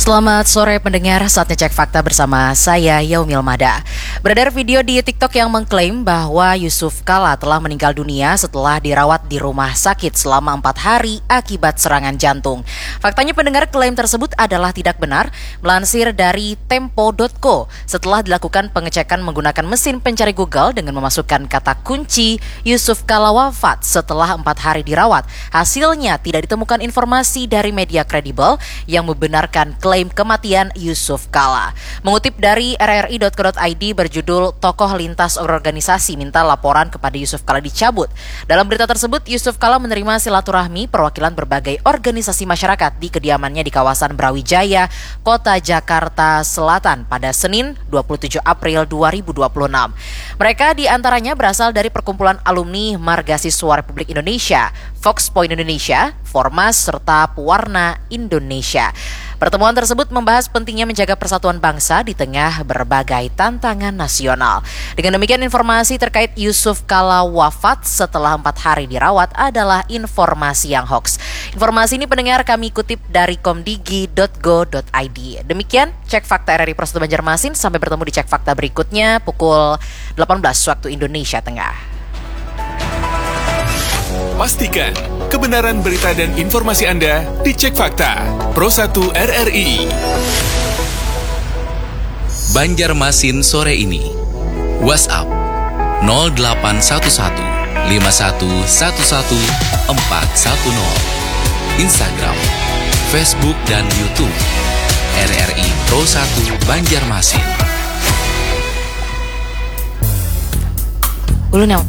Selamat sore pendengar, saatnya cek fakta bersama saya Yaumil Mada. Beredar video di TikTok yang mengklaim bahwa Yusuf Kala telah meninggal dunia setelah dirawat di rumah sakit selama 4 hari akibat serangan jantung. Faktanya pendengar, klaim tersebut adalah tidak benar. Melansir dari Tempo.co, setelah dilakukan pengecekan menggunakan mesin pencari Google dengan memasukkan kata kunci Yusuf Kala wafat setelah 4 hari dirawat, hasilnya tidak ditemukan informasi dari media kredibel yang membenarkan klaim kematian Yusuf Kala. Mengutip dari rri.co.id berjudul "Tokoh lintas organisasi minta laporan kepada Yusuf Kala dicabut". Dalam berita tersebut, Yusuf Kala menerima silaturahmi perwakilan berbagai organisasi masyarakat di kediamannya di kawasan Brawijaya, Kota Jakarta Selatan pada Senin 27 April 2026. Mereka diantaranya berasal dari Perkumpulan Alumni Margasiswa Republik Indonesia, Fox Point Indonesia, Formas, serta Pewarna Indonesia. Pertemuan tersebut membahas pentingnya menjaga persatuan bangsa di tengah berbagai tantangan nasional. Dengan demikian, informasi terkait Yusuf Kala wafat setelah 4 hari dirawat adalah informasi yang hoax. Informasi ini pendengar kami kutip dari komdigi.go.id. Demikian cek fakta RRI Prosto Banjarmasin. Sampai bertemu di cek fakta berikutnya pukul 18 waktu Indonesia Tengah. Pastikan kebenaran berita dan informasi Anda dicek fakta. Pro 1 RRI. Banjarmasin sore ini. WhatsApp 0811 5111 410. Instagram, Facebook dan YouTube RRI Pro 1 Banjarmasin. Ulun.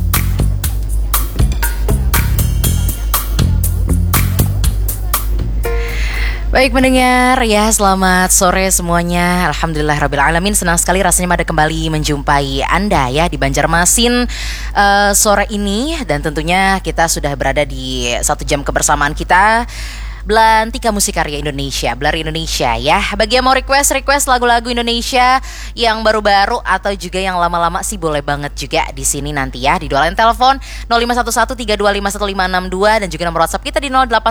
Baik pendengar ya, selamat sore semuanya. Alhamdulillahirrabbilalamin, senang sekali rasanya pada kembali menjumpai Anda ya di Banjarmasin sore ini. Dan tentunya kita sudah berada di 1 jam kebersamaan kita Belantika Musik Karya Indonesia, Blari Indonesia ya. Bagi yang mau request lagu-lagu Indonesia yang baru-baru atau juga yang lama-lama sih boleh banget juga di sini nanti ya. Di dua line telepon 051132515562 dan juga nomor WhatsApp kita di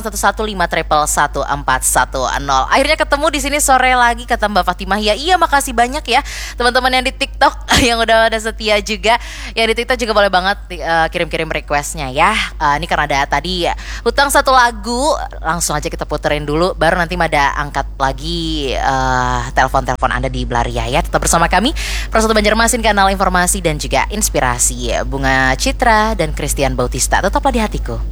0811511140. Akhirnya ketemu di sini sore lagi kata Mbak Fatimah ya. Iya, makasih banyak ya teman-teman yang di TikTok yang udah setia juga. Yang di TikTok juga boleh banget kirim-kirim requestnya ya. Ini karena ada tadi hutang satu lagu, langsung aja kita puterin dulu, baru nanti Mada angkat lagi telepon-telepon Anda di Blaria ya. Tetap bersama kami Pro 1 Banjarmasin, kanal informasi dan juga inspirasi. Bunga Citra dan Christian Bautista, tetaplah di hatiku.